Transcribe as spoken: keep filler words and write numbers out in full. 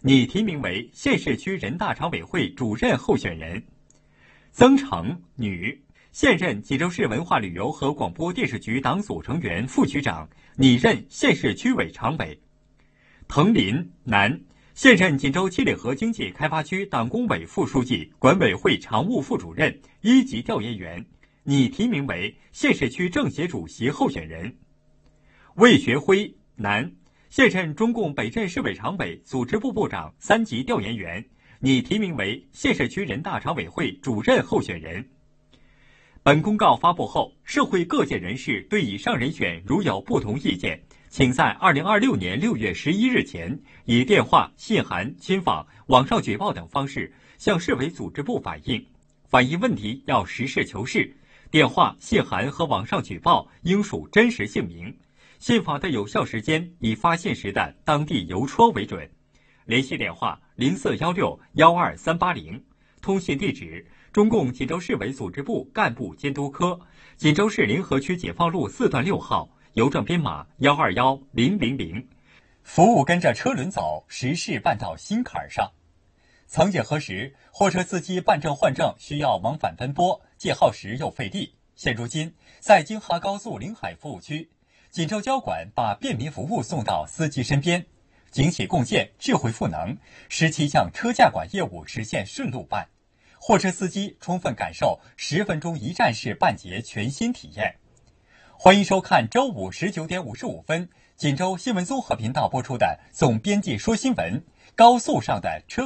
拟提名为县市区人大常委会主任候选人。曾成，女，现任济州市文化旅游和广播电视局党组成员、副局长，拟任县市区委常委。滕林，男，现任锦州七里河经济开发区党工委副书记、管委会常务副主任、一级调研员，拟提名为县市区政协主席候选人。魏学辉，男，现任中共北镇市委常委、组织部部长、三级调研员，拟提名为县市区人大常委会主任候选人。本公告发布后，社会各界人士对以上人选如有不同意见，请在二零二六年六月十一日前，以电话、信函、亲访、网上举报等方式向市委组织部反映。反映问题要实事求是，电话、信函和网上举报应属真实姓名。信访的有效时间以发信时的当地邮戳为准。联系电话零四幺六幺二三八零，通讯地址中共锦州市委组织部干部监督科，锦州市临河区解放路四段六号，邮政编码幺二幺零零零。服务跟着车轮走，实事办到心坎上。曾几何时，货车司机办证换证需要往返奔波，既耗时又费力。现如今，在京哈高速临海服务区，锦州交管把便民服务送到司机身边，警企共建、智慧赋能，十七项车驾管业务实现顺路办，货车司机充分感受十分钟一站式办结全新体验。欢迎收看周五十九点五十五分锦州新闻综合频道播出的总编辑说新闻：高速上的车。